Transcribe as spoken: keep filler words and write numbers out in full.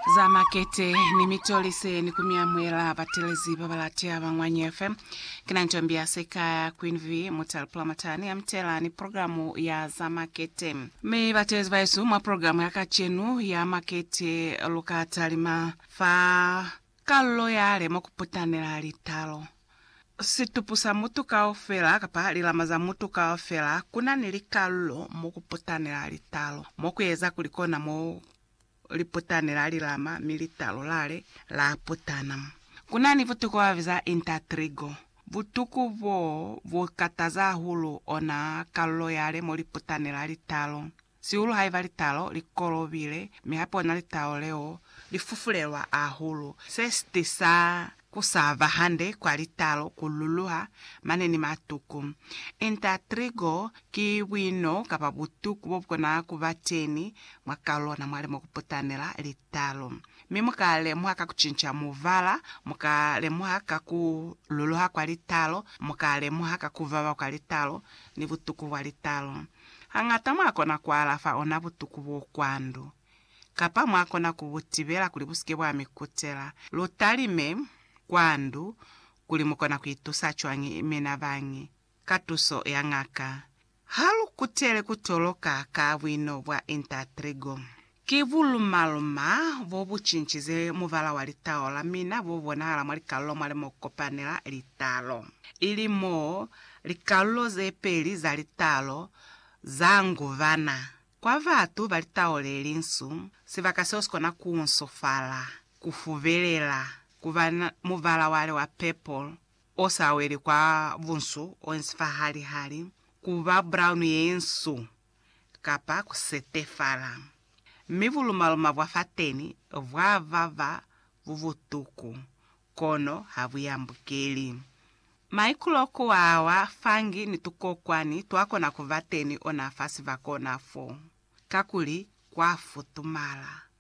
za makete ni mitolise ni kumia mwela batelezi babalatia bangwanyi F M kinanchombia seka Queen V Mutal Plamatani ya mtela ni programu ya za makete. Me batelezi baisu mwa programu ya kachenu ya makete lukata lima fa kalo yale mokuputanela litalo. Situpusa mutu kaofela kapa lilamaza mutu kaofela kuna nilikalo mokuputanela litalo. Mokuyeza kulikona mo liputanela lilama militalo lale la putana. Kuna ni vutuku waviza intatrigo. Vutuku vo vokataza hulu ona kalo yale mo liputanela litalo. Si hulu haiva litalo likolo vile mihapo na litalo leo lifufulelwa ahulu. Sestisa kusava hande kwa litalo kululuha maneni matuku. Intatrigo ki wino kapa butuku wopukona kuvateni mwakalo na mwale mokuputanela litalo. Mi mukale muhaka kuchincha muvala, mukale muhaka kululuha kwa litalo, mukale muhaka kuvava kwa litalo, ni butuku wa litalo. Hangata mwakona kwa alafa ona butuku wokwandu. Kapa mwakona kubutibela kulibusike wa mikutela. Lotalime kwandu kulimukona kuitusa chwangi mena vangi. Katuso ya ngaka. Halu kutele kutoloka ka wino wa intatrigo. Kivulu maluma vobu chinchize muvala wa litalo la mina vobu na hala mwalikalo mwale mokopanela litalo. Ili mo likalo ze peli za litalo zangu vana. Kwa vatu valitao lelinsu, sivakaseosko na kuunsofala, kufuvelela, kuvana muvala wale wa purple, osaweli kwa vunsu, onsifa hali hali, kuva brown yensu, kapa kusetefala. Mivulu maluma wafateni, vavava vuvutuku, kono havuyambukeli. Maikuloko wawa fangi ni tukokwani tuwako na kuvateni ona fasi vako na fo. Kakuli kwa futumala.